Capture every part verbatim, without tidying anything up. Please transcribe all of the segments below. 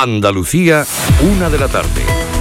Andalucía, una de la tarde.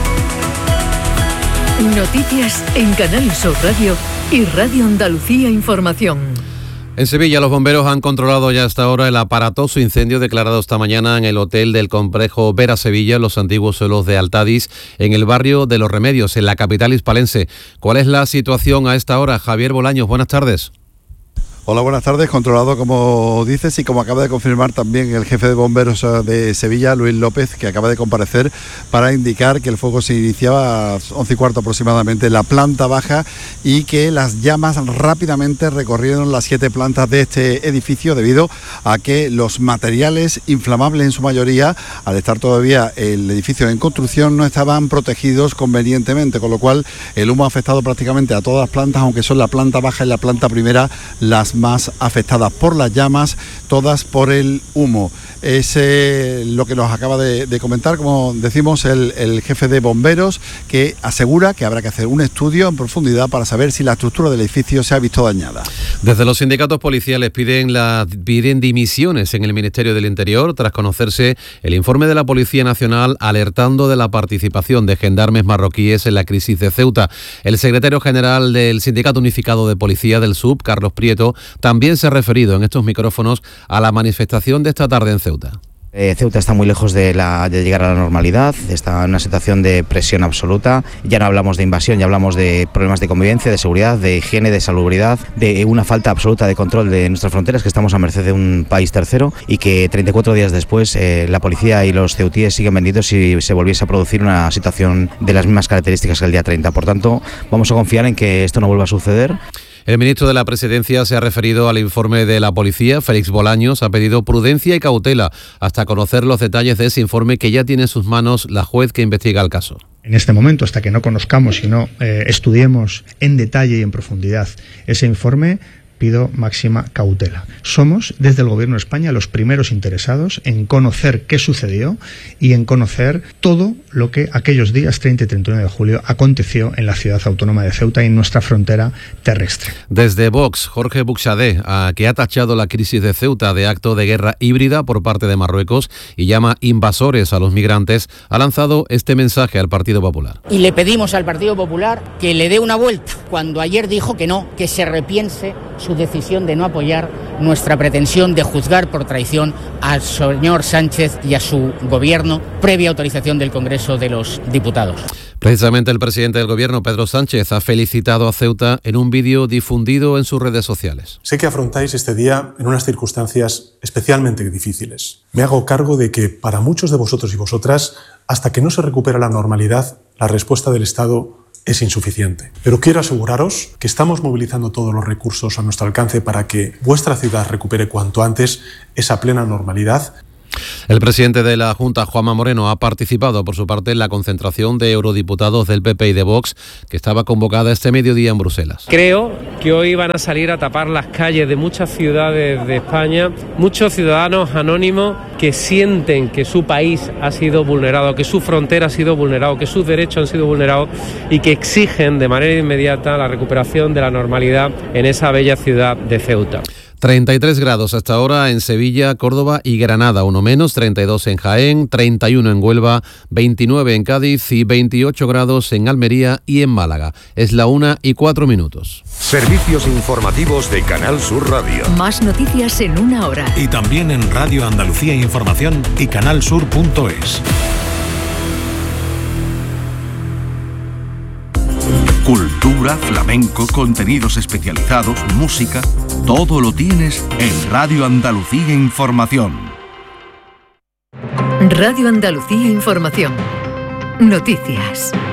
Noticias en Canal Sur Radio y Radio Andalucía Información. En Sevilla, los bomberos han controlado ya hasta ahora el aparatoso incendio declarado esta mañana en el hotel del complejo Vera Sevilla, los antiguos suelos de Altadis, en el barrio de Los Remedios, en la capital hispalense. ¿Cuál es la situación a esta hora? Javier Bolaños, buenas tardes. Hola, buenas tardes. Controlado, como dices, y como acaba de confirmar también el jefe de bomberos de Sevilla, Luis López, que acaba de comparecer para indicar que el fuego se iniciaba a las once y cuarto aproximadamente en la planta baja y que las llamas rápidamente recorrieron las siete plantas de este edificio debido a que los materiales inflamables en su mayoría, al estar todavía el edificio en construcción, no estaban protegidos convenientemente, con lo cual el humo ha afectado prácticamente a todas las plantas, aunque son la planta baja y la planta primera las más afectadas por las llamas, todas por el humo. Es eh, lo que nos acaba de, de comentar, como decimos, el, el jefe de bomberos, que asegura que habrá que hacer un estudio en profundidad para saber si la estructura del edificio se ha visto dañada. Desde los sindicatos policiales piden, la, piden dimisiones en el Ministerio del Interior tras conocerse el informe de la Policía Nacional alertando de la participación de gendarmes marroquíes en la crisis de Ceuta. El secretario general del Sindicato Unificado de Policía del S U B, Carlos Prieto, también se ha referido en estos micrófonos a la manifestación de esta tarde en Ceuta. Eh, Ceuta está muy lejos de, la, de llegar a la normalidad, está en una situación de presión absoluta. Ya no hablamos de invasión, ya hablamos de problemas de convivencia, de seguridad, de higiene, de salubridad, de una falta absoluta de control de nuestras fronteras, que estamos a merced de un país tercero y que treinta y cuatro días después eh, la policía y los ceutíes siguen vendidos si se volviese a producir una situación de las mismas características que el día treinta. Por tanto, vamos a confiar en que esto no vuelva a suceder. El ministro de la Presidencia se ha referido al informe de la policía. Félix Bolaños ha pedido prudencia y cautela hasta conocer los detalles de ese informe que ya tiene en sus manos la juez que investiga el caso. En este momento, hasta que no conozcamos y no eh, estudiemos en detalle y en profundidad ese informe, pido máxima cautela. Somos, desde el Gobierno de España, los primeros interesados en conocer qué sucedió y en conocer todo lo que aquellos días treinta y treinta y uno de julio aconteció en la ciudad autónoma de Ceuta y en nuestra frontera terrestre. Desde Vox, Jorge Buxadé, a, que ha tachado la crisis de Ceuta de acto de guerra híbrida por parte de Marruecos y llama invasores a los migrantes, ha lanzado este mensaje al Partido Popular. Y le pedimos al Partido Popular que le dé una vuelta, cuando ayer dijo que no, que se repiense su decisión de no apoyar nuestra pretensión de juzgar por traición al señor Sánchez y a su gobierno, previa autorización del Congreso de los Diputados. Precisamente el presidente del gobierno, Pedro Sánchez, ha felicitado a Ceuta en un vídeo difundido en sus redes sociales. Sé que afrontáis este día en unas circunstancias especialmente difíciles. Me hago cargo de que para muchos de vosotros y vosotras, hasta que no se recupera la normalidad, la respuesta del Estado es insuficiente. Pero quiero aseguraros que estamos movilizando todos los recursos a nuestro alcance para que vuestra ciudad recupere cuanto antes esa plena normalidad. El presidente de la Junta, Juanma Moreno, ha participado por su parte en la concentración de eurodiputados del P P y de Vox que estaba convocada este mediodía en Bruselas. Creo que hoy van a salir a tapar las calles de muchas ciudades de España, muchos ciudadanos anónimos que sienten que su país ha sido vulnerado, que su frontera ha sido vulnerado, que sus derechos han sido vulnerados y que exigen de manera inmediata la recuperación de la normalidad en esa bella ciudad de Ceuta. treinta y tres grados hasta ahora en Sevilla, Córdoba y Granada, uno menos, treinta y dos en Jaén, treinta y uno en Huelva, veintinueve en Cádiz y veintiocho grados en Almería y en Málaga. Es la una y cuatro minutos. Servicios informativos de Canal Sur Radio. Más noticias en una hora. Y también en Radio Andalucía Información y canalsur punto es. Cultura, flamenco, contenidos especializados, música, todo lo tienes en Radio Andalucía Información. Radio Andalucía Información. Noticias.